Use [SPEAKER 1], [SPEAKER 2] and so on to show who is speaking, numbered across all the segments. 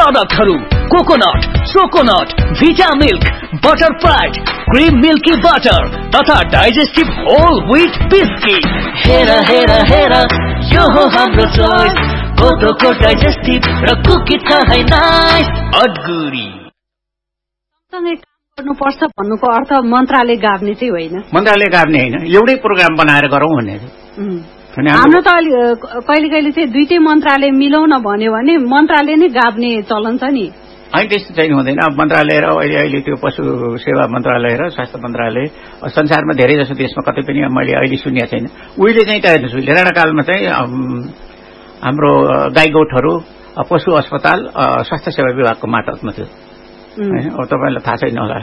[SPEAKER 1] प्रोडक्टहरू कोकोनट, सोकोनट, भिटा milk, butter fried, cream milky butter तथा digestive whole wheat biscuit. हेर हेर हेर यो हो हाम्रो चोइस, कोदोको डाइजेस्टिभ र कुकी छ है नाइस अडगुरी।
[SPEAKER 2] सँगै काम गर्नुपर्छ भन्नुको अर्थ मन्त्रालय गाभ्ने चाहिँ होइन,
[SPEAKER 3] मन्त्रालय गाभ्ने होइन, एउटै प्रोग्राम बनाएर गरौँ भन्ने।
[SPEAKER 2] हाम्रो त कहिले कहिले चाहिँ दुईटै मन्त्रालय मिलाउन भन्यो भने मन्त्रालय नै गाभ्ने चलन छ नि।
[SPEAKER 3] होइन त्यस्तो चाहिँ हुँदैन। मन्त्रालय र अहिले त्यो पशु सेवा मन्त्रालय र स्वास्थ्य मन्त्रालय संसारमा धेरै जसो देशमा कतै पनि मैले अहिले सुनेको छैन। उहिले चाहिँ त राणाकालमा चाहिँ हाम्रो गाई गोठहरू पशु अस्पताल स्वास्थ्य सेवा विभागको मातहतमा थियो होइन। अब तपाईँलाई थाहा छैन होला,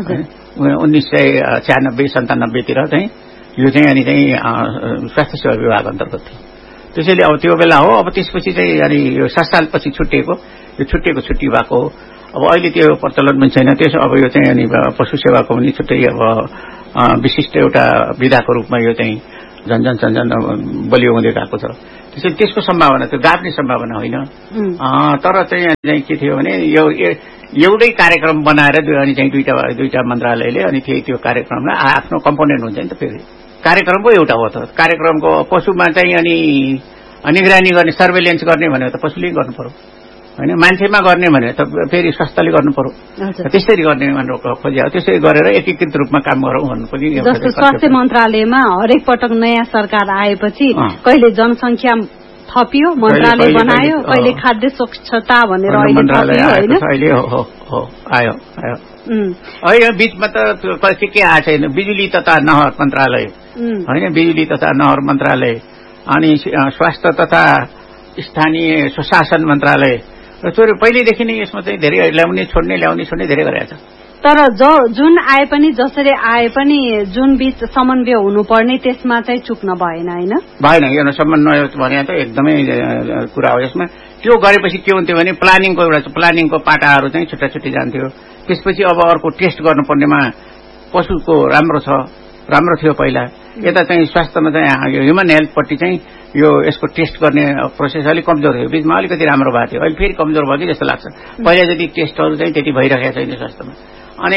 [SPEAKER 3] 1996-97 तिर चाहिँ यो चाहिँ अनि चाहिँ स्वास्थ्य सेवा विभाग अन्तर्गत थियो। त्यसैले अब त्यो बेला हो। अब त्यसपछि चाहिँ अनि यो 7 सालपछि छुट्टिएको, यो छुट्टी भएको हो। अब अहिले त्यो प्रचलन पनि छैन। त्यसो अब यो चाहिँ अनि पशु सेवाको पनि छुट्टै अब विशिष्ट एउटा विधाको रूपमा यो चाहिँ झन्झन बलियो हुँदै गएको छ। त्यसैले त्यसको सम्भावना त्यो गाभ्ने सम्भावना होइन। तर चाहिँ के थियो भने यो एउटै कार्यक्रम बनाएर अनि चाहिँ दुईटा मन्त्रालयले अनि त्यो कार्यक्रमलाई आफ्नो कम्पोनेन्ट हुन्छ नि त। फेरि कार्यक्रमको एउटा हो त। कार्यक्रमको पशुमा चाहिँ अनि निगरानी गर्ने, सर्वेलेन्स गर्ने भनेर त पशुले गर्नु पर्यो होइन। मान्छेमा गर्ने भनेर त फेरि स्वास्थ्यले गर्नु पर्यो। त्यसरी गर्ने भनेर खोज्यो। त्यसै गरेर एकीकृत रूपमा काम गरौँ भन्नु पनि।
[SPEAKER 2] जस्तो स्वास्थ्य मन्त्रालयमा हरेक पटक नयाँ सरकार आएपछि कहिले जनसङ्ख्या थपियो, मन्त्रालय बनायो, कहिले खाद्य स्वच्छता भनेर अहिले
[SPEAKER 3] आयो। होइन बीचमा त के आएको छैन। बिजुली तथा नहर मन्त्रालय होइन, बिजुली तथा नहर मन्त्रालय, अनि स्वास्थ्य तथा स्थानीय सुशासन मन्त्रालय र पहिलेदेखि नै यसमा चाहिँ धेरै ल्याउने छोड्ने धेरै गरेको छ।
[SPEAKER 2] तर जुन आए पनि जसरी आए पनि जुन बीच समन्वय हुनुपर्ने त्यसमा चाहिँ चुक्न भएन होइन।
[SPEAKER 3] भएन, यो समन्वय भने त एकदमै कुरा हो। यसमा त्यो गरेपछि के हुन्थ्यो भने प्लानिङको पाटाहरू चाहिँ छुट्टा जान्थ्यो। त्यसपछि अब अर्को टेस्ट गर्नुपर्नेमा पशुको राम्रो थियो पहिला। यता चाहिँ स्वास्थ्यमा चाहिँ यो ह्युमन हेल्थपट्टि चाहिँ यो यसको टेस्ट गर्ने प्रोसेस अलिक कमजोर थियो। बीचमा अलिकति राम्रो भएको थियो, अहिले फेरि कमजोर भयो कि जस्तो लाग्छ। पहिला जति टेस्टहरू चाहिँ त्यति भइरहेको छैन स्वास्थ्यमा। अनि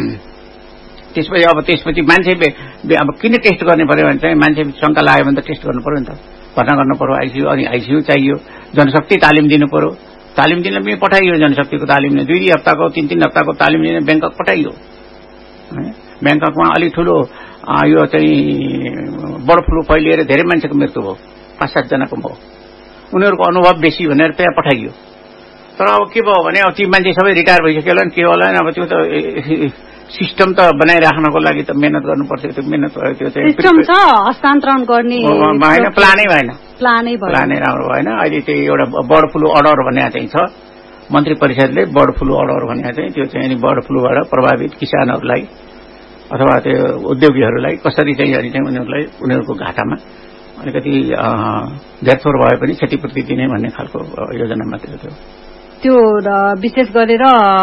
[SPEAKER 3] त्यसपछि मान्छे अब किन टेस्ट गर्ने पर्यो भने चाहिँ मान्छे शङ्का लाग्यो भने त टेस्ट गर्नु पर्यो नि त, भर्ना गर्नु पर्यो आइसियू। अनि आइसियू चाहियो, जनशक्ति तालिम दिनु पर्यो। तालिम दिन पनि पठाइयो, जनशक्तिको तालिम 2 हप्ताको 3 हप्ताको तालिम दिन ब्याङ्कक पठाइयो। ब्याङ्ककमा अलिक ठुलो यो चाहिँ बर्ड फ्लू फैलिएर धेरै मान्छेको मृत्यु भयो, 5-7 जनाको भयो। उनीहरूको अनुभव बेसी भनेर त्यहाँ पठाइयो। तर अब के भयो भने अब ती मान्छे सबै रिटायर भइसक्यो होला नि, के होला नि। अब त्यो त सिस्टम त बनाइराख्नको लागि त मेहनत गर्नुपर्छ। त्यो मेहनत त्यो चाहिँ
[SPEAKER 2] सिस्टम छ, हस्तान्तरण गर्ने
[SPEAKER 3] भएन, प्लानै भएन,
[SPEAKER 2] प्लानै
[SPEAKER 3] राम्रो भएन। अहिले चाहिँ एउटा बर्ड फ्लू अर्डर भन्ने चाहिँ छ, मन्त्री परिषदले बर्ड फ्लू अर्डर भन्ने चाहिँ त्यो चाहिँ बर्ड फ्लूबाट प्रभावित किसानहरूलाई अथवा त्यो उद्योगीहरूलाई कसरी चाहिँ अनि चाहिँ उनीहरूको घाटामा अलिकति धेरथोर भए पनि क्षतिपूर्ति दिने भन्ने खालको योजना मात्र थियो।
[SPEAKER 2] त्यो विशेष गरेर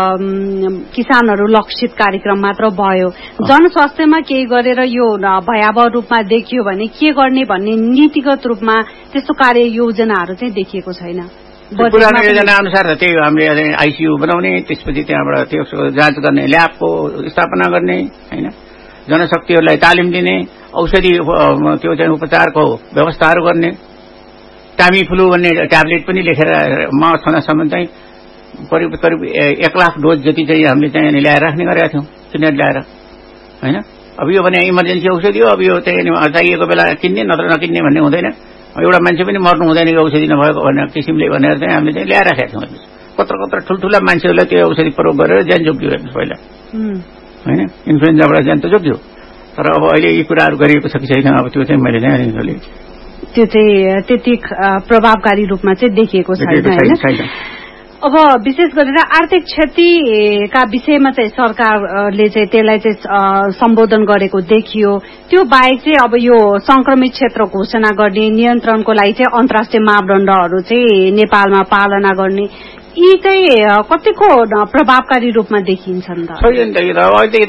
[SPEAKER 2] किसानहरू लक्षित कार्यक्रम मात्र भयो। जनस्वास्थ्यमा केही गरेर यो भयावह रूपमा देखियो भने के गर्ने भन्ने नीतिगत रूपमा त्यस्तो कार्य योजनाहरू चाहिँ देखिएको छैन।
[SPEAKER 3] पुरानो योजना अनुसार त त्यही हामीले आइसियू बनाउने, त्यसपछि त्यहाँबाट त्यसको जाँच गर्ने ल्याबको स्थापना गर्ने होइन, जनशक्तिहरूलाई तालिम दिने, औषधि त्यो चाहिँ उपचारको व्यवस्थाहरू गर्ने, टामी फ्लू भन्ने ट्याब्लेट पनि लेखेर छनसम्म चाहिँ करिब 1 लाख डोज जति चाहिँ हामीले चाहिँ ल्याएर राख्ने गरेका थियौँ, किनेर ल्याएर होइन। अब यो भने इमर्जेन्सी औषधि हो। अब यो चाहिँ चाहिएको बेला किन्ने नत्र नकिन्ने भन्ने हुँदैन। एउटा मान्छे पनि मर्नु हुँदैन यो औषधि नभएको भन्ने किसिमले भनेर चाहिँ हामीले चाहिँ ल्याएर राखेका थियौँ। कत्रो ठुल्ठुला मान्छेहरूलाई त्यो औषधि प्रयोग गरेर ज्यान जोगियो हेर्नुहोस् पहिला होइन। इन्फ्लुएन्जाबाट ज्यान त जोगियो। तर अब अहिले यी कुराहरू गरिएको छ कि छैन, अब त्यो चाहिँ मैले चाहिँ
[SPEAKER 2] त्यो चाहिँ त्यति प्रभावकारी रूपमा चाहिँ देखिएको छैन। अब विशेष गरेर आर्थिक क्षतिका विषयमा चाहिँ सरकारले चाहिँ त्यसलाई चाहिँ सम्बोधन गरेको देखियो। त्यो बाहेक चाहिँ अब यो संक्रमित क्षेत्र घोषणा गर्ने, नियन्त्रणको लागि चाहिँ अन्तर्राष्ट्रिय मापदण्डहरू चाहिँ नेपालमा पालना गर्ने, यी चाहिँ कतिको प्रभावकारी रूपमा देखिन्छन् त?
[SPEAKER 3] छैन त। यो त अहिले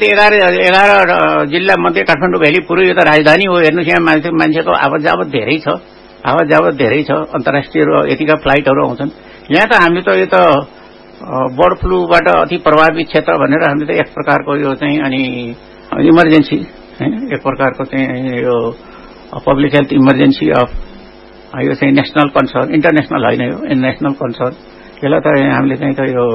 [SPEAKER 3] 11 जिल्ला मध्ये काठमाडौँ भ्याली पुरै यो त राजधानी हो। हेर्नुहोस् यहाँ मान्छेको आवत जावत धेरै छ। अन्तर्राष्ट्रिय यतिका फ्लाइटहरू आउँछन्। यहाँ त हामी त यो त बर्ड फ्लूबाट अति प्रभावित क्षेत्र भनेर हामीले त एक प्रकारको यो चाहिँ अनि इमर्जेन्सी हैन एक प्रकारको चाहिँ यो पब्लिक हेल्थ इमर्जेन्सी अफ यो चाहिँ नेशनल कन्सर्न इन्टरनेशनल होइन यो नेशनल कन्सर्न यसलाई त हामीले चाहिँ त यो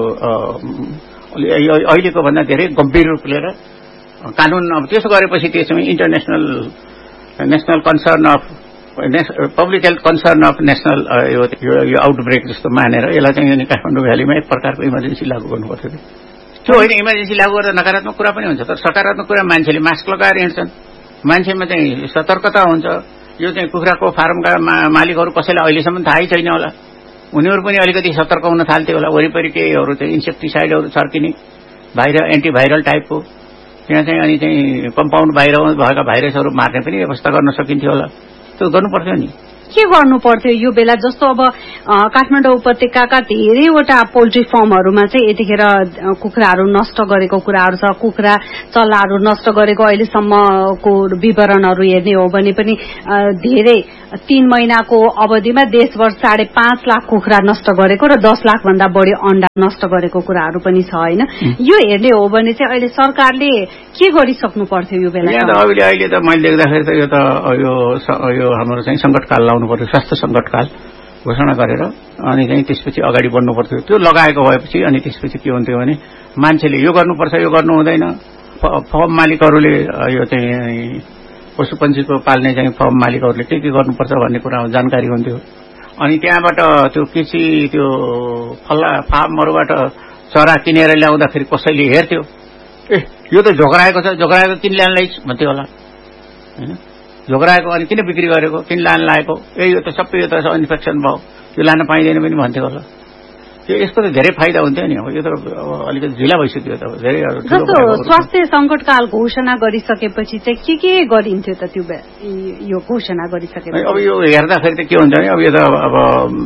[SPEAKER 3] अहिलेको भन्दा धेरै गम्भीर रूप लिएर कानून अब त्यसो गरेपछि त्यसमा international national concern of public health concern of national यो आउटब्रेक जस्तो मानेर यसलाई चाहिँ काठमाडौँ भ्यालीमा एक प्रकारको इमर्जेन्सी लागू गर्नुपर्थ्यो कि त्यो होइन इमर्जेन्सी लागू गर्दा नकारात्मक कुरा पनि हुन्छ तर सकारात्मक कुरा मान्छेले मास्क लगाएर हिँड्छन् मान्छेमा चाहिँ सतर्कता हुन्छ यो चाहिँ कुखुराको फार्मका मालिकहरू कसैलाई अहिलेसम्म थाहै छैन होला उनीहरू पनि अलिकति सतर्क हुन थाल्थ्यो होला वरिपरि केहीहरू चाहिँ इन्सेक्टिसाइडहरू छर्किने एन्टिभाइरल टाइपको त्यहाँ चाहिँ अनि चाहिँ कम्पाउन्ड बाहिर भएका भाइरसहरू मार्ने पनि व्यवस्था गर्न सकिन्थ्यो होला त्यो गर्नुपर्थ्यो नि
[SPEAKER 2] के गर्नु पर्थ्यो यो बेला जस्तो अब काठमाडौँ उपत्यकाका धेरैवटा पोल्ट्री फार्महरूमा चाहिँ यतिखेर कुखुराहरू नष्ट गरेको कुराहरू छ कुखुरा चल्लाहरू नष्ट गरेको अहिलेसम्मको विवरणहरू हेर्ने हो भने पनि धेरै 3 महिनाको अवधिमा देशभर 5.5 लाख कुखुरा नष्ट गरेको र 10 लाख भन्दा बढी अंडा नष्ट गरेको कुराहरू पनि छ हैन यो हेर्ने हो भने चाहिँ अहिले सरकारले के गरिसक्नु पर्थ्यो यो बेला
[SPEAKER 3] अहिले त मैले देख्दाखेरि त यो हाम्रो चाहिँ संकटकाल लाउनु पर्यो स्वास्थ्य संकटकाल घोषणा गरेर अनि चाहिँ त्यसपछि अगाडि बढ्नु पर्थ्यो त्यो लगाएको भएपछि अनि त्यसपछि के हुन्थ्यो भने मान्छेले यो गर्नुपर्छ यो गर्नु हुँदैन फर्म मालिकहरूले यो चाहिँ पशुपन्छीको पाल्ने चाहिँ फर्म मालिकहरूले के गर्नुपर्छ भन्ने कुरामा जानकारी हुन्थ्यो अनि त्यहाँबाट त्यो कृषि त्यो फल्ला फार्महरूबाट चरा किनेर ल्याउँदाखेरि कसैले हेर्थ्यो यो त झोक्राएको छ झोक्राएको किन ल्याउन ल्याइस् भन्थ्यो होला हैन झोक्राएको अनि किन बिक्री गरेको किन लान लागेको यो त सबै यो त इन्फेक्सन भयो यो लान पाइँदैन पनि भन्थ्यो होला यसको त धेरै फाइदा हुन्थ्यो नि अब यो त अलिकति ढिला भइसक्यो त धेरै
[SPEAKER 2] जस्तो स्वास्थ्य संकटकाल घोषणा गरिसकेपछि चाहिँ के गरिन्थ्यो त त्यो यो घोषणा गरिसकेपछि
[SPEAKER 3] अब यो हेर्दाखेरि त के हुन्छ भने अब यो त अब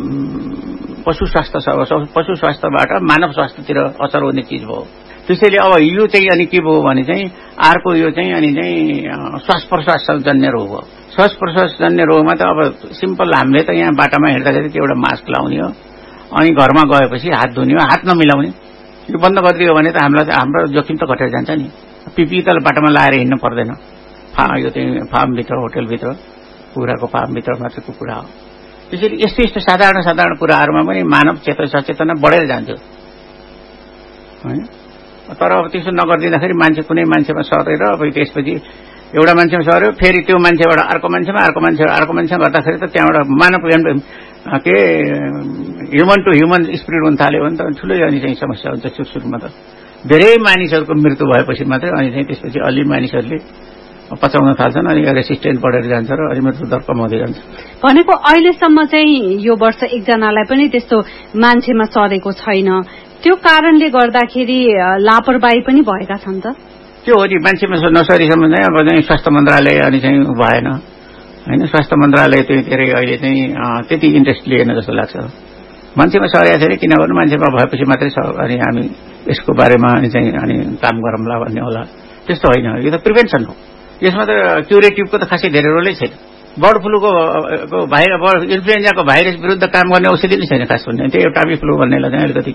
[SPEAKER 3] पशु स्वास्थ्यबाट मानव स्वास्थ्यतिर असर हुने चिज भयो त्यसैले अब यो चाहिँ अनि के भयो भने चाहिँ अर्को यो चाहिँ अनि चाहिँ श्वास प्रश्वास जन्य रोग हो श्वास प्रश्वास जन्य रोगमा त अब सिम्पल हामीले त यहाँ बाटामा हिँड्दाखेरि एउटा मास्क लाउने हो अनि घरमा गएपछि हात धुने हो हात नमिलाउने यो बन्द गरिदियो भने त हाम्रो जोखिम त घटेर जान्छ नि पिपी त बाटामा लाएर हिँड्नु पर्दैन यो चाहिँ फार्मभित्र होटलभित्र कुखुराको फार्मभित्र मात्रको कुरा हो त्यसैले यस्तो साधारण कुराहरूमा पनि मानव सचेतना बढेर जान्थ्यो हैन तर अब त्यसो नगरिदिँदाखेरि मान्छे कुनै मान्छेमा सरेर अब त्यसपछि एउटा मान्छेमा सर्यो फेरि त्यो मान्छेबाट अर्को मान्छेमा गर्दाखेरि त त्यहाँबाट मानव ह्युमन टु ह्युमन स्प्रिड हुन थाल्यो भने त ठुलै अनि चाहिँ समस्या हुन्छ सुरुमा त धेरै मानिसहरूको मृत्यु भएपछि मात्रै अनि चाहिँ त्यसपछि अलि मानिसहरूले पचाउन थाल्छन् अनि रेसिस्टेन्ट बढेर जान्छ र अनि मृत्यु दर कम हुँदै जान्छ
[SPEAKER 2] भनेको अहिलेसम्म चाहिँ यो वर्ष एकजनालाई पनि त्यस्तो मान्छेमा सरेको छैन त्यो कारणले गर्दाखेरि लापरवाही पनि भएका छन् त
[SPEAKER 3] त्यो हो नि मान्छेमा नसरीसम्म चाहिँ अब चाहिँ स्वास्थ्य मन्त्रालय अनि चाहिँ भएन हैन स्वास्थ्य मन्त्रालय चाहिँ धेरै अहिले चाहिँ त्यति इन्ट्रेस्ट लिएन जस्तो लाग्छ मान्छेमा सरेको छैन किनभने मान्छेमा भएपछि मात्रै अनि हामी यसको बारेमा अनि चाहिँ अनि काम गरौँला भन्ने होला त्यस्तो होइन यो त प्रिभेन्सन हो यसमा त क्युरेटिभको त खासै धेरै रोलै छैन बर्ड फ्लूको इन्फ्लुएन्जाको भाइरस विरुद्ध काम गर्ने औषधि नै छैन खास भन्ने त्यो टामी फ्लू भन्नेलाई चाहिँ अलिकति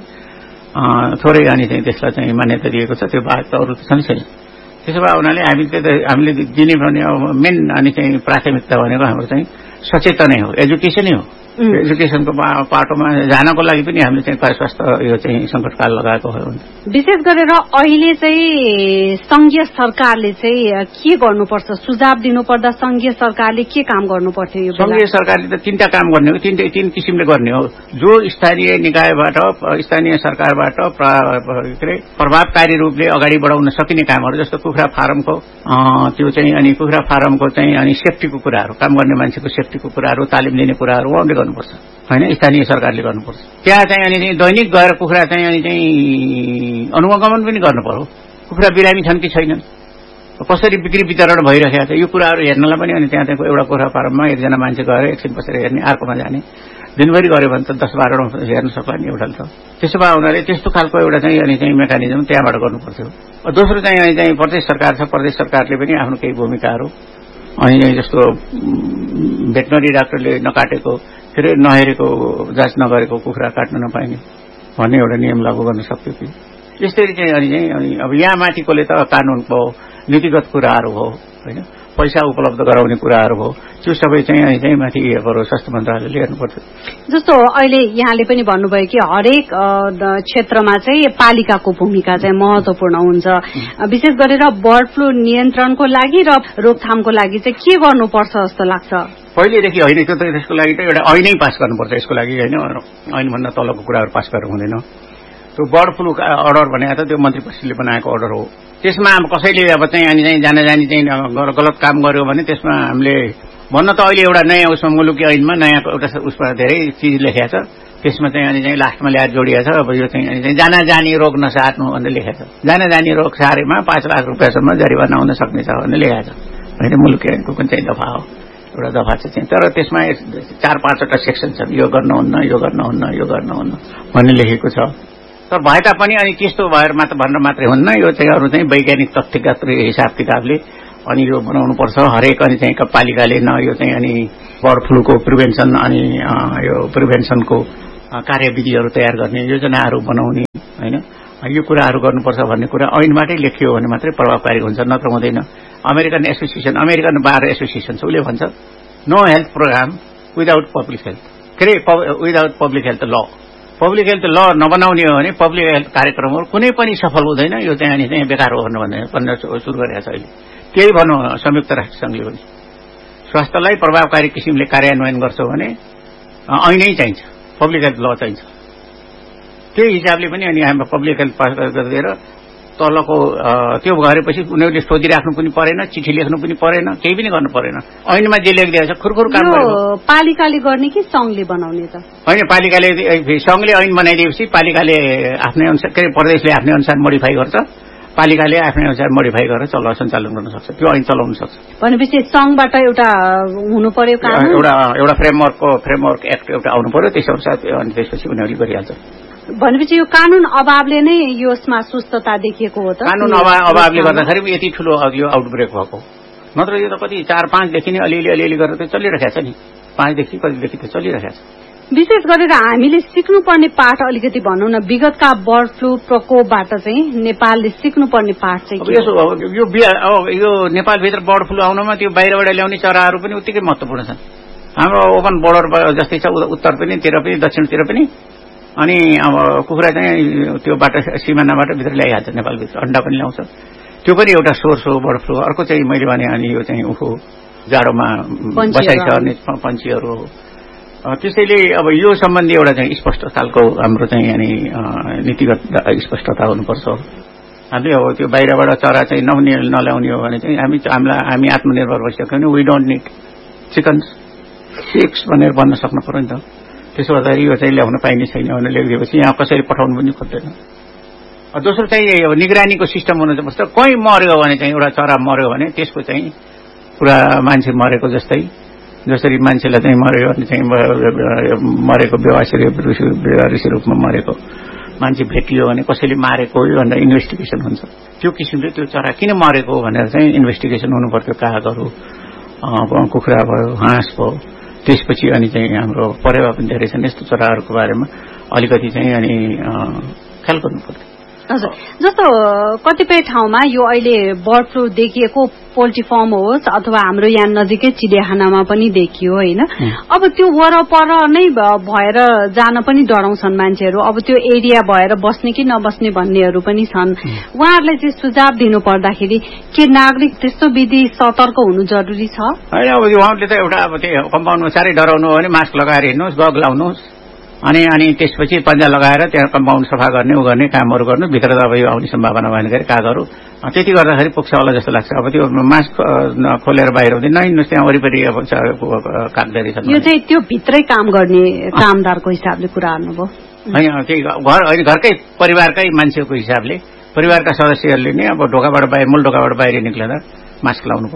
[SPEAKER 3] थोरै अनि चाहिँ त्यसलाई चाहिँ मान्यता दिएको छ त्यो बाहेक त अरू त छन् छैन त्यसो भए हुनाले हामीले दिने भने मेन अनि चाहिँ प्राथमिकता भनेको हाम्रो चाहिँ सचेतनै हो एजुकेसनै हो एजुकेसनको पाटोमा जानको लागि पनि हामीले चाहिँ स्वास्थ्य यो चाहिँ संकटकाल लगाएको हो
[SPEAKER 2] विशेष गरेर अहिले चाहिँ संघीय सरकारले चाहिँ के गर्नुपर्छ सुझाव दिनुपर्दा संघीय सरकारले के काम गर्नुपर्थ्यो यो
[SPEAKER 3] संघीय सरकारले त तीनटा काम गर्ने हो तीन किसिमले गर्ने हो जो स्थानीय निकायबाट स्थानीय सरकारबाट प्रभावकारी रूपले अगाडि बढाउन सकिने कामहरू जस्तो कुखुरा फार्मको त्यो चाहिँ अनि कुखुरा फार्मको चाहिँ अनि सेफ्टीको कुराहरू काम गर्ने मान्छेको सेफ्टीको कुराहरू तालिम दिने कुराहरू उहाँले गर्नुपर्छ हैन स्थानीय सरकारले गर्नुपर्छ त्यहाँ चाहिँ अनि दैनिक गएर कुखुरा चाहिँ अनि चाहिँ अनुगमन पनि गर्नु पर्यो कुखुरा बिरामी छन् कि छैनन् कसरी बिक्री वितरण भइरहेको छ यो कुराहरू हेर्नलाई पनि अनि त्यहाँ एउटा कुखुरा फार्ममा एकजना मान्छे गएर एकछिन बसेर हेर्ने अर्कोमा जाने दिनभरि गऱ्यो भने त 10-12 हेर्न सक्ला नि एउटा त त्यसो भए हुनाले त्यस्तो खालको एउटा चाहिँ अनि चाहिँ मेकानिजम त्यहाँबाट गर्नुपर्थ्यो दोस्रो चाहिँ अनि चाहिँ प्रदेश सरकार छ प्रदेश सरकारले पनि आफ्नो केही भूमिकाहरू अनि जस्तो भेटनरी डाक्टरले नकाटेको फेरि नहेरेको जाँच नगरेको कुखुरा काट्न नपाइने भन्ने एउटा नियम लागू गर्न सक्थ्यो कि यसरी चाहिँ अनि अब यहाँ माथिकोले त कानूनको नीतिगत कुराहरू हो होइन, पैसा उपलब्ध गराउने कुराहरू हो, त्यो सबै चाहिँ माथि स्वास्थ्य मन्त्रालयले हेर्नुपर्छ।
[SPEAKER 2] जस्तो अहिले यहाँले पनि भन्नुभयो कि हरेक क्षेत्रमा चाहिँ पालिकाको भूमिका चाहिँ महत्वपूर्ण हुन्छ, विशेष गरेर बर्ड फ्लू नियन्त्रणको लागि र रोकथामको लागि चाहिँ के गर्नुपर्छ जस्तो लाग्छ?
[SPEAKER 3] पहिलेदेखि होइन, त्यो त त्यसको लागि त एउटा ऐनै पास गर्नुपर्छ, यसको लागि होइन ऐनभन्दा तलको कुराहरू पास गरेर हुँदैन। त्यो बर्ड फ्लू अर्डर भनेको त त्यो मन्त्री परिषदले बनाएको अर्डर हो। त्यसमा अब कसैले अब चाहिँ जानी चाहिँ गलत काम गर्यो भने त्यसमा हामीले भन्न त अहिले एउटा नयाँ उसमा मुलुकी ऐनमा नयाँ एउटा उसमा धेरै चिज लेखेको छ, त्यसमा चाहिँ लास्टमा ल्याएर जोडिएको छ। अब यो चाहिँ जानी रोग नसार्नु भनेर लेखेको छ। जानी रोग सारेमा 5 लाख रुपियाँसम्म जरिवाना हुन सक्नेछ भनेर लेखेको छ होइन, मुलुकी ऐनको कुन चाहिँ दफा हो, एउटा दफा चाहिँ। तर त्यसमा 4-5वटा सेक्सन छन्, यो गर्नुहुन्न यो गर्नुहुन्न यो गर्नुहुन्न भन्ने लेखेको छ। तर भए तापनि अनि त्यस्तो भएर भनेर मात्रै हुन्न, यो चाहिँ अरू चाहिँ वैज्ञानिक तथ्यगत हिसाब किताबले अनि यो बनाउनु पर्छ हरेक अनि चाहिँ पालिकाले न यो चाहिँ अनि बर्ड फ्लूको प्रिभेन्सन अनि यो प्रिभेन्सनको कार्यविधिहरू तयार गर्ने योजनाहरू बनाउने होइन, यो कुराहरू गर्नुपर्छ भन्ने कुरा ऐनबाटै लेखियो भने मात्रै प्रभावकारी हुन्छ, नत्र हुँदैन। अमेरिकन बार एसोसिएसन छ, उसले भन्छ know health programme without public health, के अरे विदाउट पब्लिक हेल्थ ल। पब्लिक हेल्थ ल नबनाउने हो भने पब्लिक हेल्थ कार्यक्रमहरू कुनै पनि सफल हुँदैन, यो चाहिँ अनि चाहिँ बेकार हो भन्न सुरु गरेको छ अहिले। त्यही भनौँ संयुक्त राष्ट्र संघले पनि स्वास्थ्यलाई प्रभावकारी किसिमले कार्यान्वयन गर्छ भने ऐनै चाहिन्छ, पब्लिक हेल्थ ल चाहिन्छ। त्यही हिसाबले पनि अनि हामी पब्लिक हेल्थ पास गरिदिएर तलको त्यो गरेपछि उनीहरूले सोधिराख्नु पनि परेन, चिठी लेख्नु पनि परेन, केही पनि गर्नु परेन, ऐनमा जे लेखिदिएको छ खुरखुर काम गर्यो।
[SPEAKER 2] पालिकाले गर्ने कि संघले बनाउने त?
[SPEAKER 3] होइन, पालिकाले संघले ऐन बनाइदिएपछि पालिकाले आफ्नै अनुसार के अरे प्रदेशले आफ्नै अनुसार मोडिफाई गर्छ, पालिकाले आफ्नै अनुसार मोडिफाई गरेर सञ्चालन गर्न सक्छ, त्यो ऐन चलाउन सक्छ।
[SPEAKER 2] भनेपछि संघबाट एउटा हुनु पर्यो,
[SPEAKER 3] एउटा फ्रेमवर्क एक्ट एउटा आउनु पर्यो, त्यस अनुसार अनि त्यसपछि उनीहरूले गरिहाल्छ।
[SPEAKER 2] भनेपछि यो कानून अभावले नै यसमा सुस्तता देखिएको हो त?
[SPEAKER 3] कानून अभावले गर्दाखेरि यति ठूलो यो आउटब्रेक भएको, नत्र यो त कति 4-5देखि नै अलिअलि गरेर त चलिरहेको छ नि, 5देखि कतिदेखि त चलिरहेको छ।
[SPEAKER 2] विशेष गरेर हामीले सिक्नुपर्ने पाठ अलिकति भनौँ न, विगतका बर्ड फ्लू प्रकोपबाट चाहिँ नेपालले सिक्नुपर्ने पाठ चाहिँ
[SPEAKER 3] यो नेपालभित्र बर्ड फ्लू आउनमा त्यो बाहिरबाट ल्याउने चराहरू पनि उत्तिकै महत्वपूर्ण छन्। हाम्रो ओपन बोर्डर जस्तै छ, उत्तर पनि तिर पनि दक्षिणतिर पनि, अनि अब कुखुरा चाहिँ त्यो बाटो सिमानाबाट भित्र ल्याइहाल्छ, नेपालभित्र अन्डा पनि ल्याउँछ, त्यो पनि एउटा सोर्स हो बर्ड फ्लू। अर्को चाहिँ मैले भने अनि यो चाहिँ जाडोमा बसाइसर्ने पन्छीहरू हो। त्यसैले अब यो सम्बन्धी एउटा चाहिँ स्पष्ट खालको हाम्रो चाहिँ अनि नीतिगत स्पष्टता हुनुपर्छ। हामीले अब त्यो बाहिरबाट चरा चाहिँ नल्याउने हो भने चाहिँ हामी आत्मनिर्भर भइसक्यो भने we don't need chickens eggs भनेर भन्न सक्नु पर्यो नि त। त्यसो गर्दाखेरि यो चाहिँ ल्याउन पाइने छैन भनेर लेखिदिएपछि यहाँ कसैले पठाउनु पनि खोज्दैन। दोस्रो चाहिँ अब निगरानीको सिस्टम हुनु चाहिँ कस्तो, कहीँ मर्यो भने चाहिँ एउटा चरा मर्यो भने त्यसको चाहिँ पुरा मान्छे मरेको जसरी मान्छेलाई चाहिँ मर्यो भने चाहिँ मरेको बेवारिसी रूपमा मरेको मान्छे भेटियो भने कसैले मारेको यो भनेर इन्भेस्टिगेसन हुन्छ। त्यो किसिमले त्यो चरा किन मरेको भनेर चाहिँ इन्भेस्टिगेसन हुनु पर्थ्यो। कागहरू, कुखुरा भयो, हाँस भयो, त्यसपछि अनि चाहिँ हाम्रो परेवा पनि धेरै छन्, यस्तो चराहरूको बारेमा अलिकति चाहिँ अनि ख्याल गर्नु पर्थ्यो।
[SPEAKER 2] हजुर, जस्तो कतिपय ठाउँमा यो अहिले बर्ड फ्लू देखिएको पोल्ट्री फर्म होस् अथवा हाम्रो यहाँ नजिकै चिडियाखानामा पनि देखियो होइन। अब त्यो वरपर नै भएर जान पनि डराउँछन् मान्छेहरू, अब त्यो एरिया भएर बस्ने कि नबस्ने भन्नेहरू पनि छन्। उहाँहरूलाई चाहिँ सुझाव दिनु पर्दाखेरि के नागरिक त्यस्तो विधि सतर्क हुनु जरुरी छ?
[SPEAKER 3] होइन, अब उहाँले त एउटा अब त्यो कम्पाउन्डमा साह्रै डराउनु हो भने मास्क लगाएर हिँड्नुहोस्, गग लाउनुहोस्, अनि त्यसपछि पन्जा लगाएर त्यहाँ कम्पाउन्ड सफा गर्ने उ गर्ने कामहरू गर्नु। भित्र त अब यो आउने सम्भावना भएन गरी कागहरू त्यति गर्दाखेरि पुग्छ होला जस्तो लाग्छ। अब त्यो मास्क खोलेर बाहिर हुँदैन, नहिँड्नुहोस्, त्यहाँ वरिपरि अब काग धेरै छन्।
[SPEAKER 2] यो चाहिँ त्यो भित्रै काम गर्ने कामदारको हिसाबले कुरा गर्नुभयो
[SPEAKER 3] होइन, त्यही घरकै परिवारकै मान्छेको हिसाबले परिवारका सदस्यहरूले नै अब मूल ढोकाबाट बाहिर निक्लेर मास्क लाउनु पर्यो।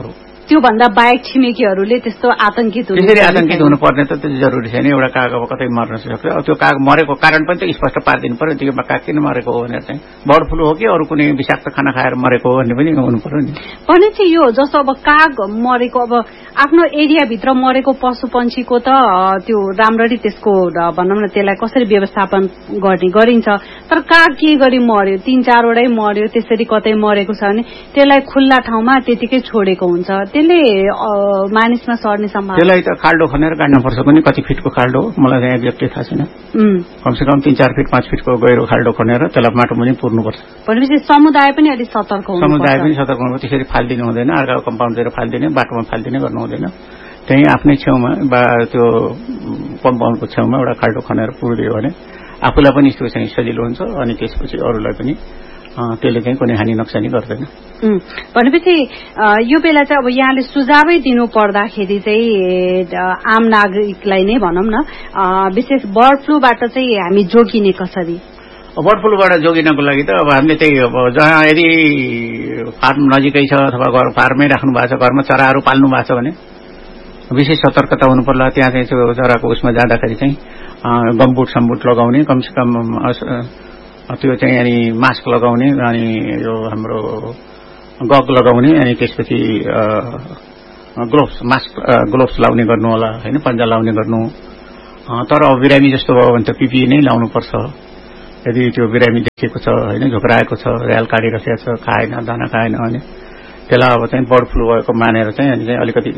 [SPEAKER 2] त्योभन्दा बाहेक छिमेकीहरूले त्यस्तो आतंकित
[SPEAKER 3] हुनुपर्ने त त्यो जरुरी छैन। एउटा काग अब कतै मर्न सक्छ, त्यो काग मरेको कारण पनि त स्पष्ट पारिदिनु पर्यो। त्यो काग किन मरेको हो भनेर चाहिँ बर्ड फ्लू हो कि अरू कुनै विषाक्त खाना खाएर मरेको हो भन्ने पनि हुनु पर्यो नि।
[SPEAKER 2] भने चाहिँ यो जस्तो अब काग मरेको, अब आफ्नो एरियाभित्र मरेको पशु पन्छीको त त्यो राम्ररी त्यसको भनौँ न त्यसलाई कसरी व्यवस्थापन गर्ने गरिन्छ। तर काग के गरी मर्यो, 3-4 वटै मर्यो, त्यसरी कतै मरेको छ भने त्यसलाई खुल्ला ठाउँमा त्यतिकै छोडेको हुन्छ, त्यसले मानिसमा सर्ने सम्भावना।
[SPEAKER 3] त्यसलाई त खाल्डो खनेर काट्नुपर्छ पनि। कति फिटको खाल्डो हो मलाई चाहिँ एक्ज्याक्टली थाहा छैन, कमसेकम 3-4 फिट 5 फिटको गहिरो खाल्डो खनेर त्यसलाई माटो पनि पुर्नुपर्छ।
[SPEAKER 2] भनेपछि समुदाय पनि अलिक सतर्क हुनु पर्छ।
[SPEAKER 3] समुदाय पनि सतर्क हुनु। त्यसरी फालिदिनु हुँदैन, अर्काको कम्पाउन्डतिर फालिदिने, बाटोमा फालिदिने गर्नु हुँदैन। त्यही आफ्नै छेउमा वा त्यो कम्पाउन्डको छेउमा एउटा खाल्डो खनेर पुरिदियो भने आफूलाई पनि त्यो चाहिँ सजिलो हुन्छ अनि त्यसपछि अरूलाई पनि त्यसले चाहिँ कुनै हानि नोक्सानी गर्दैन।
[SPEAKER 2] भनेपछि यो बेला चाहिँ अब यहाँले सुझावै दिनु पर्दाखेरि चाहिँ आम नागरिकलाई नै भनौँ न, विशेष बर्ड फ्लूबाट चाहिँ हामी जोगिने कसरी?
[SPEAKER 3] बर्ड फ्लूबाट जोगिनको लागि त अब हामीले त्यही अब जहाँ यदि फार्म नजिकै छ अथवा घर फार्मै राख्नु भएको छ, घरमा चराहरू पाल्नु भएको छ भने विशेष सतर्कता हुनु पर्ला। त्यहाँ चाहिँ त्यो चराको उसमा जाँदाखेरि चाहिँ गमबुट सम्बुट लगाउने, कमसेकम त्यो चाहिँ अनि मास्क लगाउने, अनि यो हाम्रो गग लगाउने, अनि त्यसपछि ग्लोभ्स लाउने गर्नु होला होइन, पन्जा लाउने गर्नु। तर अब बिरामी जस्तो भयो भने त पिपिई नै लाउनुपर्छ। यदि त्यो बिरामी देखेको छ होइन, झुक्राएको छ, र्याल काटिरहेको छ, खाएन, दाना खाएन भने त्यसलाई अब चाहिँ बर्ड फ्लू भएको मानेर चाहिँ अनि चाहिँ अलिकति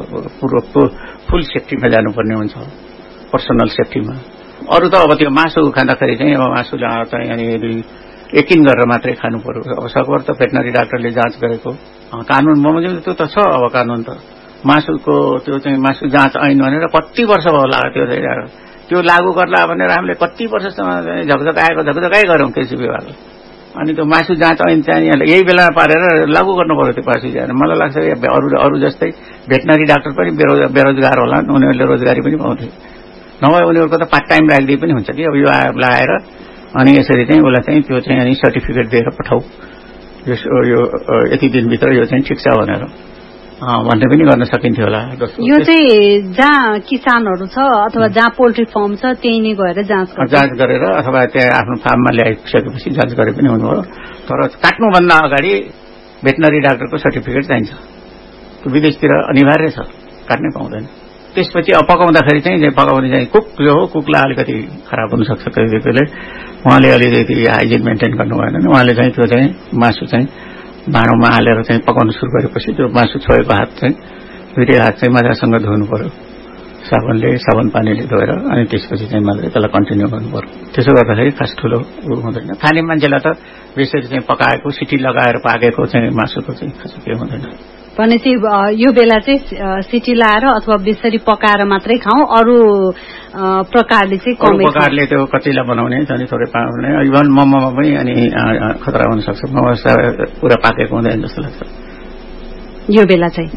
[SPEAKER 3] फुल सेफ्टीमा जानुपर्ने हुन्छ, पर्सनल सेफ्टीमा। अरू त अब त्यो मासु खाँदाखेरि चाहिँ अब मासु चाहिँ अनि यदि यकिन गरेर मात्रै खानु पर्यो। अब सकभर त भेटनरी डाक्टरले जाँच गरेको कानुन बमोजिम त्यो त छ। अब कानुन त मासुको त्यो चाहिँ मासु जाँच ऐन भनेर कति वर्ष भयो लाग्यो त्यो लागू गर्ला भनेर हामीले कति वर्षसम्म झकझकाइ गरौँ कृषि विभागले। अनि त्यो मासु जाँच ऐन चाहिँ यही बेलामा पारेर लागू गर्नु पर्यो त्यो मासु जाँच। मलाई लाग्छ अरू जस्तै भेटनरी डाक्टर पनि बेरोजगार होला, उनीहरूले रोजगारी पनि पाउँथे, नभए उनीहरूको त पार्ट टाइम राख्दै पनि हुन्छ कि अब यो लगाएर अनि यसरी चाहिँ उसलाई चाहिँ त्यो चाहिँ अनि सर्टिफिकेट दिएर पठाऊ, यो यति दिनभित्र यो चाहिँ ठिक छ भनेर भन्ने पनि गर्न सकिन्थ्यो होला।
[SPEAKER 2] यो चाहिँ जहाँ किसानहरू छ अथवा जहाँ पोल्ट्री फार्म छ त्यही नै गएर जाँच
[SPEAKER 3] गरेर अथवा त्यहाँ आफ्नो फार्ममा ल्याइसकेपछि जाँच गरे पनि हुनु हो। तर काट्नुभन्दा अगाडि भेटनरी डाक्टरको सर्टिफिकेट चाहिन्छ। त्यो विदेशतिर अनिवार्य छ, काट्नै पाउँदैन। त्यसपछि अब पकाउँदाखेरि चाहिँ पकाउने चाहिँ कुक जो हो, कुकलाई अलिकति खराब हुनसक्छ कहिले उहाँले अलिकति हाइजिन मेन्टेन गर्नु भएन भने उहाँले चाहिँ त्यो चाहिँ मासु चाहिँ भाँडोमा हालेर चाहिँ पकाउनु सुरु गरेपछि त्यो मासु छोएको हात चाहिँ दुईटै हात चाहिँ मजासँग धुनु पर्यो, साबुन पानीले धोएर, अनि त्यसपछि चाहिँ मात्रै त्यसलाई कन्टिन्यू गर्नु पर्यो। त्यसो गर्दाखेरि खास ठुलो हुँदैन। खाने मान्छेलाई त बेसरी चाहिँ पकाएको सिटी लगाएर पाकेको चाहिँ मासुको चाहिँ खास केही हुँदैन।
[SPEAKER 2] भनेपछि यो बेला चाहिँ सिटी लाएर अथवा बेसरी पकाएर मात्रै खाउँ, अरू प्रकारले चाहिँ
[SPEAKER 3] अरू प्रकारले त्यो कचिला बनाउने अनि थोरै पाउने, इभन मोमोमा पनि अनि खतरा हुन सक्छ। मोमो पुरा पाकेको हुँदैन जस्तो लाग्छ
[SPEAKER 2] यो बेला चाहिँ।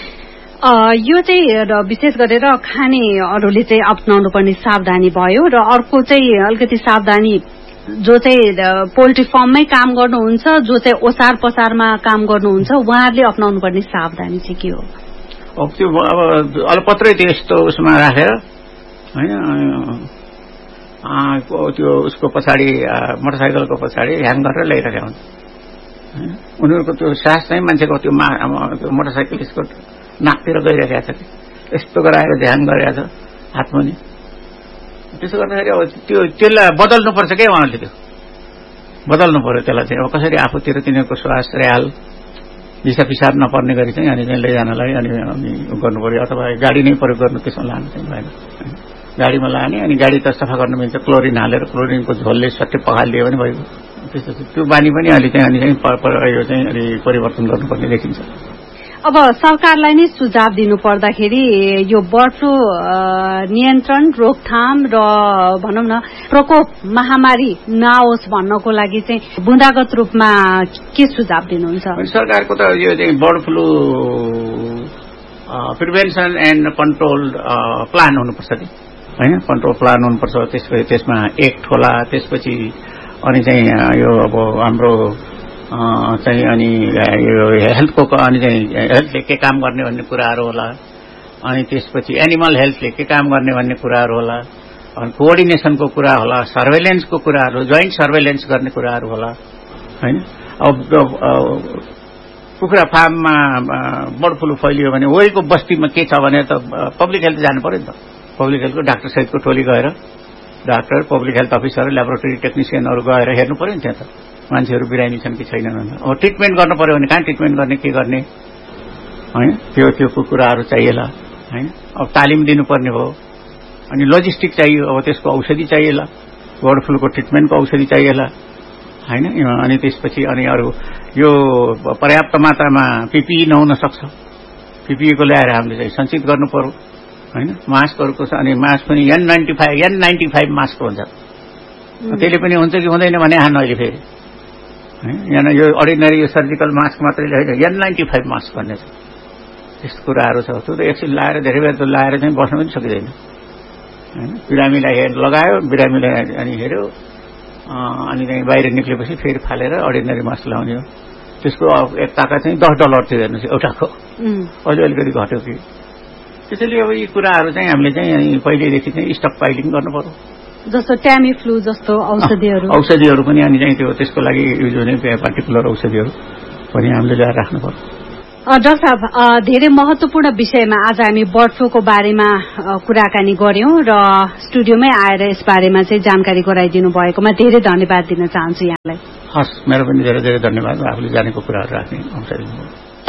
[SPEAKER 2] यो चाहिँ विशेष गरेर खानेहरूले चाहिँ अपनाउनु पर्ने सावधानी भयो। र अर्को चाहिँ अलिकति सावधानी जो चाहिँ पोल्ट्री फार्ममै काम गर्नुहुन्छ, जो चाहिँ ओसार पसारमा काम गर्नुहुन्छ, उहाँहरूले अपनाउनु पर्ने सावधानी चाहिँ के हो?
[SPEAKER 3] अब त्यो अब अलपत्रै त्यस्तो उसमा राखेर होइन, त्यो उसको पछाडि मोटरसाइकलको पछाडि ह्याङ गरेर ल्याइरहेको हुन्छ। उनीहरूको त्यो सास चाहिँ मान्छेको त्यो मोटरसाइकलिस्टको नाकतिर गइरहेको छ कि यस्तो गराएर ध्यान गरिरहेको छ हातमा नि। त्यसो गर्दाखेरि अब त्यसलाई बदल्नुपर्छ क्या, उहाँले त्यो बदल्नु पर्यो त्यसलाई चाहिँ। अब कसरी आफूतिर तिनीहरूको श्वास र्याल दिशा पिसाब नपर्ने गरी चाहिँ अनि चाहिँ लैजानलाई अनि गर्नु पर्यो, अथवा गाडी नै प्रयोग गर्नु त्यसमा लानु चाहिँ भएन। गाडीमा लाने अनि गाडी त सफा गर्न मिल्छ, क्लोरिन हालेर क्लोरिनको झोलले सट्टै पखालिदियो भने भयो। त्यस्तो त्यो बानी पनि अलि चाहिँ अनि चाहिँ यो चाहिँ अलि परिवर्तन गर्नुपर्ने देखिन्छ।
[SPEAKER 2] अब सरकारलाई नै सुझाव दिनु पर्दाखेरि यो बर्ड फ्लू नियन्त्रण, रोकथाम र भनौँ न प्रकोप महामारी नआओस् भन्नको लागि चाहिँ बुँदागत रूपमा के सुझाव दिनुहुन्छ?
[SPEAKER 3] सरकारको त यो चाहिँ bird flu prevention and control plan हुनुपर्छ नि होइन, कन्ट्रोल प्लान हुनुपर्छ। त्यसपछि त्यसमा एक्ट होला, त्यसपछि अनि चाहिँ यो अब हाम्रो चाहिँ अनि यो हेल्थको अनि चाहिँ हेल्थले के काम गर्ने भन्ने कुराहरू होला अनि त्यसपछि एनिमल हेल्थले के काम गर्ने भन्ने कुराहरू होला अनि कोअर्डिनेसनको कुरा होला सर्वेलेन्सको कुराहरू जोइन्ट सर्वेलेन्स गर्ने कुराहरू होला हैन अब कुखुरा फार्ममा बर्ड फ्लू फैलियो भने वहीँको बस्तीमा के छ भने त पब्लिक हेल्थ जानु पर्यो नि त पब्लिक हेल्थको डाक्टर सहितको टोली गएर doctor public health officer laboratory टेक्निसियनहरू गएर हेर्नु पर्यो नि त्यहाँ त मान्छेहरू बिरामी छन् कि छैनन् अब ट्रिटमेन्ट गर्नु पर्यो भने कहाँ ट्रिटमेन्ट गर्ने के गर्ने हैन त्यो कुराहरू चाहिएला हैन अब तालिम दिनुपर्ने हो अनि लजिस्टिक चाहियो अब त्यसको औषधि चाहिएला बर्ड फ्लूको ट्रिटमेन्टको औषधि चाहिएला हैन अनि त्यसपछि अनि अरू यो पर्याप्त मात्रामा पीपीई नहुन सक्छ पीपीईको ल्याएर हामीले चाहिँ सञ्चित गर्नु पर्यो हैन मास्कहरूको छ अनि मास्क पनि N95 मास्क हुन्छ त्यसले पनि हुन्छ कि हुँदैन भने हान अहिले फेरि हैन यो अर्डिनरी यो सर्जिकल मास्क मात्रै होइन N95 मास्क भन्ने छ यस्तो कुराहरू छ त्यो त एकछिन लाएर धेरै बेर त लाएर चाहिँ बस्न पनि सकिँदैन हैन बिरामीलाई लगायो बिरामीलाई अनि हेर्यो अनि चाहिँ बाहिर निक्लेपछि फेरि फालेर अर्डिनरी मास्क लाउने हो त्यसको एक ताका चाहिँ $10 थियो हेर्नुहोस् एउटाको अहिले अलिकति घट्यो कि त्यसैले अब यी कुराहरू चाहिँ हामीले चाहिँ पहिलेदेखि चाहिँ स्टक पाइलिङ गर्नु पर्यो
[SPEAKER 2] जस्तो ट्यामी फ्लू जस्तो
[SPEAKER 3] औषधिहरू पनि अनि चाहिँ त्यो त्यसको लागि युज हुने पार्टिकुलर औषधिहरू पनि हामीले ल्याएर राख्नु पर्यो
[SPEAKER 2] डाक्टर साहब धेरै महत्वपूर्ण विषयमा आज हामी बर्ड फ्लूको बारेमा कुराकानी गर्यौं र स्टुडियोमै आएर यस बारेमा चाहिँ जानकारी गराइदिनु भएकोमा धेरै धन्यवाद दिन चाहन्छु यहाँलाई
[SPEAKER 3] हस् मेरो पनि धेरै धेरै धन्यवाद आफूले जानेको कुराहरू राख्ने अवसर दिनुभयो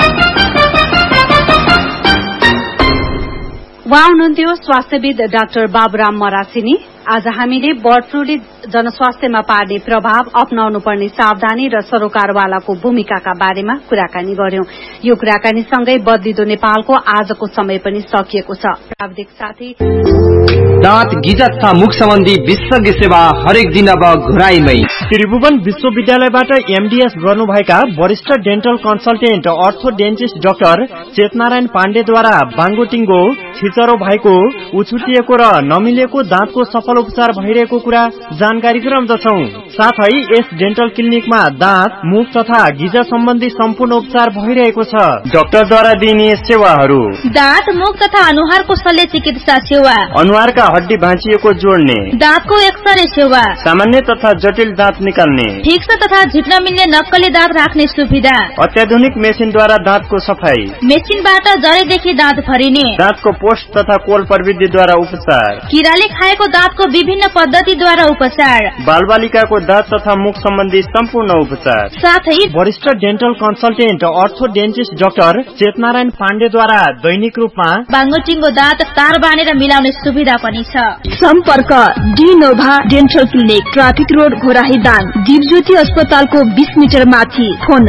[SPEAKER 2] उहाँ हुनुहुन्थ्यो स्वास्थ्यविद डाक्टर बाबुराम मरासिनी आज हामीले बर्ड फ्लूले जनस्वास्थ्यमा पार्ने प्रभाव अपनाउनु पर्ने सावधानी र सरोकारवालाको भूमिकाका बारेमा कुराकानी गर्यौं यो कुराकानीसँगै बदलिदो नेपालको आजको समय पनि सकिएको छ प्राविधिक साथी
[SPEAKER 4] दाँत गिजा तथा मुख सम्बन्धी विशेषज्ञ सेवा हरेक दिन अब घुराईमै
[SPEAKER 5] त्रिभुवन विश्वविद्यालयबाट एमडीएस गर्नुभएका वरिष्ठ डेन्टल कन्सल्टेन्ट अर्थोडेन्टिस्ट डाक्टर चेतनारायण पाण्डेद्वारा बाङ्गोटिङ्गो छिचरो भएको उछुटिएको र नमिलेको दाँतको सफल उपचार भइरहेको कुरा जानकारी गराउँदछौ साथै यस डेन्टल क्लिनिकमा दाँत मुख तथा गिजा सम्बन्धी सम्पूर्ण उपचार भइरहेको छ डाक्टरद्वारा दिइने सेवाहरू
[SPEAKER 6] दाँत मुख तथा अनुहारको शल्य चिकित्सा सेवा
[SPEAKER 5] अनुहारका हड्डी भाँचिएको जोड्ने
[SPEAKER 6] दाँतको एक्सरे सेवा
[SPEAKER 5] सामान्य तथा जटिल दाँत निकाल्ने
[SPEAKER 6] ठिक छ तथा झिक्न मिल्ने नक्कली दाँत राख्ने सुविधा
[SPEAKER 5] अत्याधुनिक मेसिनद्वारा दाँतको सफाई
[SPEAKER 6] मेसिनबाट जरेदेखि दाँत भरिने
[SPEAKER 5] दाँतको पोस्ट तथा कोल प्रविधिद्वारा उपचार
[SPEAKER 6] किराले खाएको दाँतको विभिन्न पद्धतिद्वारा उपचार
[SPEAKER 5] बालबालिकाको दाँत तथा मुख सम्बन्धी सम्पूर्ण उपचार
[SPEAKER 6] साथै
[SPEAKER 5] वरिष्ठ डेन्टल कन्सल्टेन्ट अर्थोडेन्टिस्ट डाक्टर चेतनारायण पाण्डेद्वारा दैनिक रूपमा
[SPEAKER 6] बाङ्गोटिङ्गो दाँत तार बाँधेर मिलाउने सुविधा पनि छ
[SPEAKER 7] सम्पर्क डिनोभा dental clinic traffic road Ghorahi Dang Dipjyoti अस्पतालको 20 मिटर माथि फोन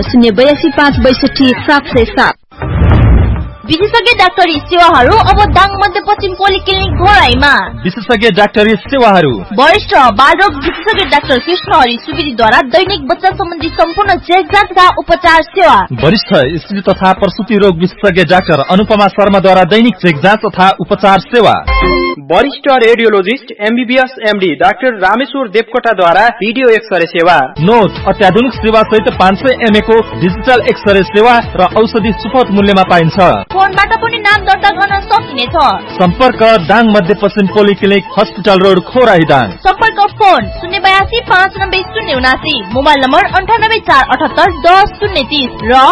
[SPEAKER 7] 082562
[SPEAKER 6] विशेषज्ञ डाक्टरी सेवाहरू अब दाङ मध्यपश्चिम पोलिक्लिनिक घोराईमा
[SPEAKER 4] विशेषज्ञ डाक्टरी सेवाहरू
[SPEAKER 6] वरिष्ठ बालरोग विशेषज्ञ डाक्टर कृष्णहरि सुवेदीद्वारा दैनिक बच्चा सम्बन्धी सम्पूर्ण चेकजाँच तथा उपचार सेवा
[SPEAKER 4] वरिष्ठ स्त्री तथा प्रसुति रोग विशेषज्ञ डाक्टर अनुपमा शर्माद्वारा दैनिक चेकजाँच तथा उपचार सेवा
[SPEAKER 5] वरिष्ठ radiologist MBBS MD doctor Rameshwar देवकोटाद्वारा video x-ray सेवा
[SPEAKER 4] नोट अत्याधुनिक सेवा सहित 500 MA को डिजिटल एक्सरे सेवा र औषधि सुपथ मूल्यमा पाइन्छ
[SPEAKER 6] फोनबाट पनि नाम दर्ता गर्न सकिनेछ
[SPEAKER 4] सम्पर्क दाङ मध्यपश्चिम पोलिक्लिनिक हस्पिटल रोड खोराही दाङ
[SPEAKER 6] सम्पर्क फोन 082590 मोबाइल नम्बर 9848810030 र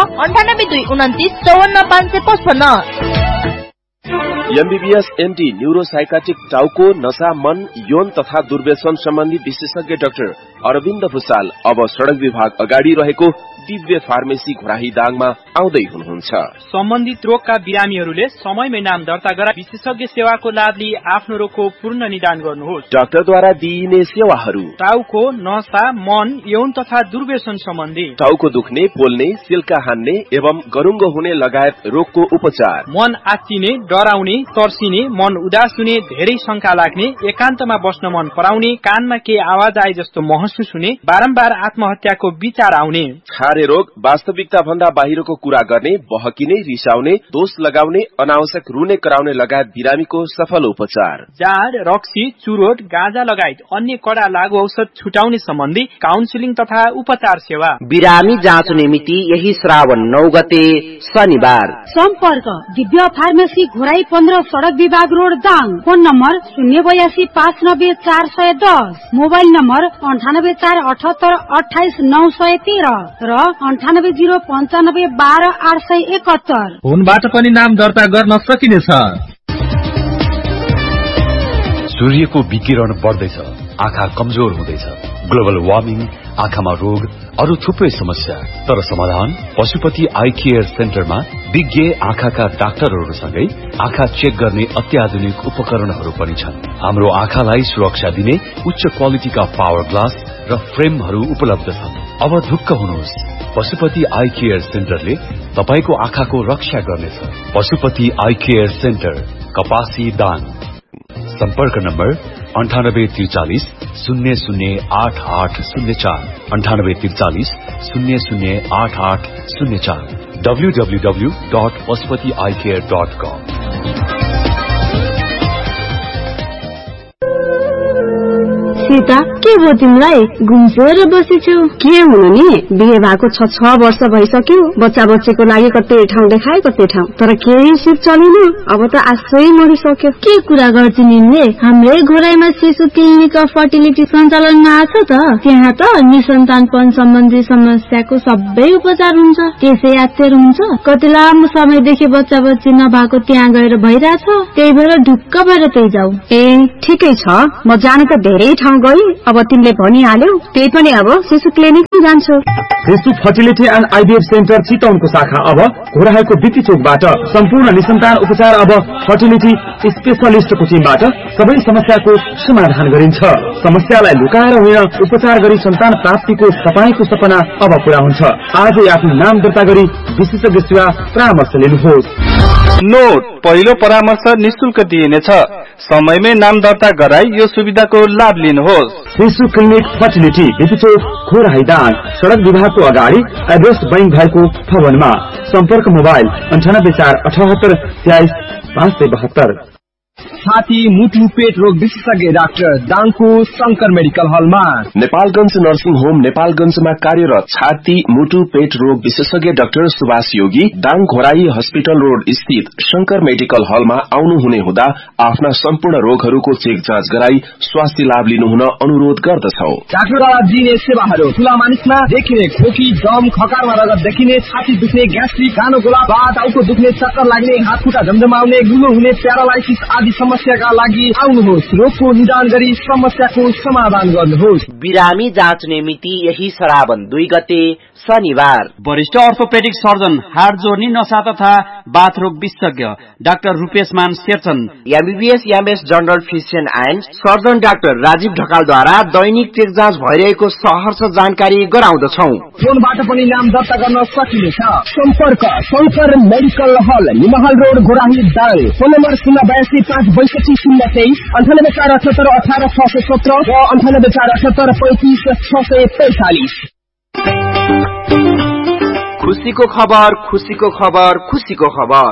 [SPEAKER 6] 9829955555
[SPEAKER 8] एमबीबीएस एमडी न्यूरोसाइकाट्रिक टाउको नशा मन यौन तथा दुर्व्यसन सम्बन्धी विशेषज्ञ डाक्टर अरविन्द भुसाल अब सड़क विभाग अगाडि रहेको दिव्य फार्मेसी घोराही दाङमा आउँदै हुनुहुन्छ
[SPEAKER 5] सम्बन्धित रोगका बिरामीहरूले समयमै नाम दर्ता गराई विशेषज्ञ सेवाको लाभ लिई आफ्नो रोगको पूर्ण निदान गर्नुहोस्
[SPEAKER 8] डाक्टरद्वारा दिइने सेवाहरू
[SPEAKER 5] टाउको नशा मन यौन तथा दुर्व्यसन सम्बन्धी
[SPEAKER 8] टाउको दुख्ने पोल्ने सिल्का हान्ने एवं गरुङ्गो हुने लगायत रोगको उपचार
[SPEAKER 5] मन आत्तिने डराउने तर्सिने मन उदास हुने धेरै शंका लाग्ने एकान्तमा बस्न मन पराउने कानमा के आवाज आए जस्तो महसुस हुने बारम्बार आत्महत्याको विचार आउने
[SPEAKER 8] खारे रोग वास्तविकता भन्दा बाहिरको कुरा गर्ने, बहकिने, रिसाउने, दोष लगाउने, अनावश्यक रुने कराउने लगायत बिरामीको सफल उपचार।
[SPEAKER 9] जाड, रक्सी, चुरोट, गाँजा लगायत अन्य कडा लागू औषध छुटाउने सम्बन्धी काउन्सिलिङ तथा उपचार सेवा।
[SPEAKER 10] बिरामी जाँच मिति यही श्रावण 9 गते शनिबार।
[SPEAKER 2] सम्पर्क दिव्य फार्मेसी घोराई 15 सड़क विभाग road Dang. Phone number 082 590 410, mobile number 98 478 28 913 र 98 095 12 871।
[SPEAKER 4] फोनबाट पनि नाम दर्ता गर्न सकिनेछ।
[SPEAKER 11] सूर्यको विकिरण बढ्दैछ, आँखा कमजोर हुँदैछ, ग्लोबल वार्मिङ, आँखामा रोग, अरू थुप्रै समस्या। तर समाधान पशुपति आई केयर सेन्टरमा विज्ञ आँखाका डाक्टरहरूसँगै आँखा चेक गर्ने अत्याधुनिक उपकरणहरू पनि छन्। हाम्रो आँखालाई सुरक्षा दिने उच्च क्वालिटीका पावर ग्लास र फ्रेमहरू उपलब्ध छन्। अब ढुक्क हुनुहोस्, पशुपति आई केयर सेन्टरले तपाईको आँखाको रक्षा गर्नेछ। पशुपति आई केयर सेन्टर, कपासी दाङ। सम्पर्क नम्बर 9843 008804, 9843 008804, www.pashupatieyecare.com।
[SPEAKER 12] सीता, के भयो तिमीलाई? घुम्सेर बसेछु। के हुनु नि, बिहे भएको 6 वर्ष भइसक्यो। बच्चा बच्चीको लागि कतै ठाउँ देखाए कतै ठाउँ, तर केही सिप चलेन। अब त आशै मरिसक्यो।
[SPEAKER 13] के कुरा गर्छु निले? हाम्रै घोराइमा शिशु क्लिनिक अफ फर्टिलिटी सञ्चालनमा आछ त। त्यहाँ त निसन्तानपन सम्बन्धी समस्याको सबै उपचार हुन्छ। त्यसै यात्तर हुन्छ। कति लामो समयदेखि बच्चा बच्ची नभएको त्यहाँ गएर भइरहेछ। त्यही भएर ढुक्क भएर त्यही जाऊ।
[SPEAKER 12] ए ठिकै छ, म जानु त धेरै ठाउँ गई। अब तिमीले भनिहाल्यौ, त्यही पनि अब शिशु क्लिनिक जान्छु।
[SPEAKER 14] शिशु फर्टिलिटी एन्ड आइभीएफ सेन्टर चितवनको शाखा अब घोराइको बिटी चोकबाट सम्पूर्ण निसन्तान उपचार अब फर्टिलिटी स्पेशलिस्टको टिमबाट सबै समस्याको समाधान गरिन्छ। समस्यालाई लुकाएर होइन, उपचार गरी सन्तान प्राप्तिको तपाईको सपना अब पूरा हुन्छ। आजै आफ्नो नाम दर्ता गरी विशेषज्ञ सेवा परामर्श लिनुहोस्।
[SPEAKER 4] नोट, पहिलो परामर्श निशुल्क दिइनेछ। समयमै नाम दर्ता गराई यो सुविधाको लाभ लिनुहोस्।
[SPEAKER 14] शिशु क्लिनिक फर्टिलिटी बिटी चोक घोराई दाङ, सड़क विभागको अगाडि एभरेस्ट बैंक भएको भवनमा। सम्पर्क मोबाइल 98 478 23 572।
[SPEAKER 15] छाती मुटु पेट रोग विशेषज्ञ डाक्टर दाङको शंकर मेडिकल हलमा।
[SPEAKER 8] नेपालगञ्ज नर्सिङ होम नेपालगञ्जमा कार्यरत छाती मुटु पेट रोग विशेषज्ञ डाक्टर सुभाष योगी दाङ घोराई हस्पिटल रोड स्थित शंकर मेडिकल हलमा आउनुहुने हुँदा आफ्ना सम्पूर्ण रोगहरूको चेक जाँच गराई स्वास्थ्य लाभ लिनुहुन अनुरोध गर्दछौ।
[SPEAKER 15] डाक्टरद्वारा दिइने सेवाहरू: ठूला मानिसमा देखिने खोकी, दम, खकारमा रगत देखिने, छाती दुख्ने, ग्यास्ट्रिक, कानो गोला, टाउको दुख्ने, चक्कर लाग्ने, हात खुट्टा झमझमाउने, गुलो हुने, प्यारालाइसिस आदि समस्याका लागि आउनुहोस्। रोगको निदान गरी समस्याको समाधान गर्नुहोस्।
[SPEAKER 10] बिरामी जाँच्ने मिति यही श्रावण 2 गते शनिबार।
[SPEAKER 9] वरिष्ठ अर्थोपेडिक सर्जन, हाड जोर्नी, नसा तथा बाथरोग विशेषज्ञ doctor रूपेशमान Sherchan,
[SPEAKER 10] MBBS MS general physician and surgeon doctor Rajiv ढकालद्वारा Dainik check जाँच भइरहेको सहर्ष जानकारी गराउँदछौ।
[SPEAKER 15] फोनबाट पनि नाम दर्ता गर्न सकिनेछ। सम्पर्क शंकर मेडिकल हल, निमहल road, Ghorahi Dang. Phone number 082 562 023, 98 478 18 617 र 98 478 35 645।
[SPEAKER 10] खुसीको खबर, खुसीको खबर, खुसीको खबर।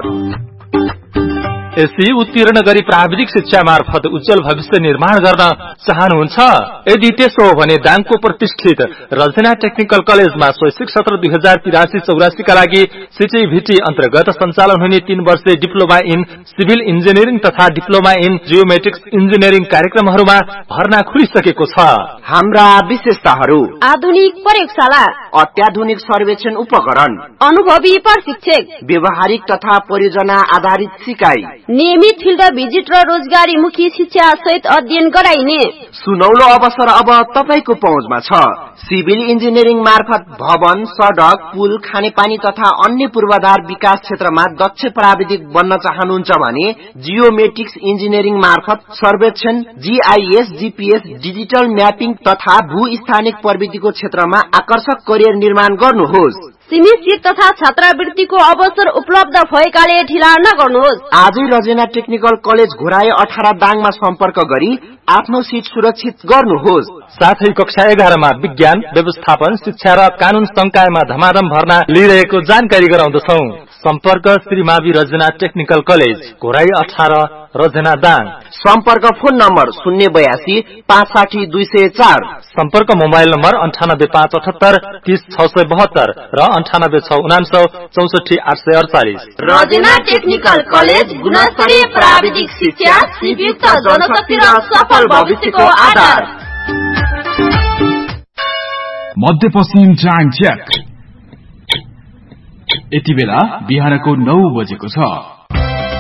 [SPEAKER 4] एसई उत्तीर्ण गरी प्राविधिक शिक्षा मार्फत उज्जवल भविष्य निर्माण गर्न चाहनुहुन्छ? यदि त्यसो हो भने दाङको प्रतिष्ठित रजना टेक्निकल कलेजमा शैक्षिक सत्र 2083-84 का लागि सिटीभीटी अन्तर्गत सञ्चालन हुने 3 वर्षे डिप्लोमा इन सिभिल इन्जिनियरिङ तथा डिप्लोमा इन जियोमेट्रिक्स इन्जिनियरिङ कार्यक्रमहरूमा भर्ना खुलिसकेको छ।
[SPEAKER 10] हाम्रा विशेषताहरू:
[SPEAKER 6] आधुनिक प्रयोगशाला,
[SPEAKER 10] अत्याधुनिक सर्वेक्षण उपकरण,
[SPEAKER 6] अनुभवी प्रशिक्षक,
[SPEAKER 10] व्यवहारिक तथा परियोजना आधारित सिकाइ,
[SPEAKER 6] नियमित फिल्ड भिजिट र रोजगारीमुखी शिक्षा सहित अध्ययन गराइने
[SPEAKER 10] सुनौलो अवसर अब तपाईको पहुँचमा छ। सिभिल इन्जिनियरिङ मार्फत भवन, सडक, पुल, खानेपानी तथा अन्य पूर्वाधार विकास क्षेत्रमा दक्ष प्राविधिक बन्न चाहनुहुन्छ भने जियोमेट्रिक्स इन्जिनियरिङ मार्फत सर्वेक्षण, जीआईएस, जीपीएस, डिजिटल म्यापिङ तथा भू स्थानिक प्रविधिको क्षेत्रमा आकर्षक करियर निर्माण गर्नुहोस्।
[SPEAKER 12] सीमित सीट तथा छात्रवृत्तिको अवसर उपलब्ध भएकाले ढिला नगर्नुहोस्।
[SPEAKER 10] आजै रजेना टेक्निकल कलेज घोराई 18 दाङमा सम्पर्क गरी आफ्नो सीट सुरक्षित गर्नुहोस्।
[SPEAKER 4] साथै कक्षा 11 मा विज्ञान, व्यवस्थापन, शिक्षा र कानून संकायमा धमाधम भर्ना लिइरहेको जानकारी गराउँदछौं। सम्पर्क श्री मावि रजना टेक्निकल कलेज घोराई 18 रजना दाङ।
[SPEAKER 10] सम्पर्क फोन नम्बर 082 560 204।
[SPEAKER 4] सम्पर्क मोबाइल नम्बर 98578 30672 र 98649 64 848।
[SPEAKER 12] रजना टेक्निकल कलेज गुणस्तरीय प्राविधिक शिक्षा, सिपयुक्त जनशक्ति र सफल भविष्यको आधार।
[SPEAKER 14] मध्यपश्चिम टाइम चेक। यति बेला बिहानको 9 बजेको छ।